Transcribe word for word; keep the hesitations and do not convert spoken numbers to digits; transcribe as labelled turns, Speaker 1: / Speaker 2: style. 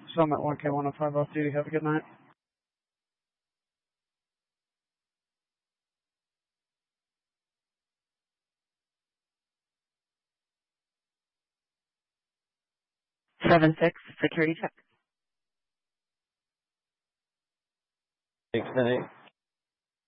Speaker 1: Summit one K one oh five off duty. Have a good night.
Speaker 2: seven six, security check.
Speaker 3: Xfinity.